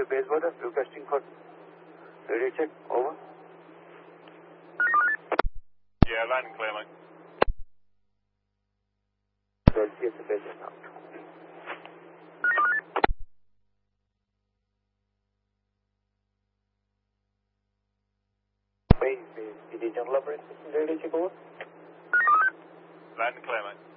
Basewater, requesting for radio check, over. Yeah, landing clear, mate. Let's see if the base is out. Base, PD general operations, radio check, over. Landing clear, mate.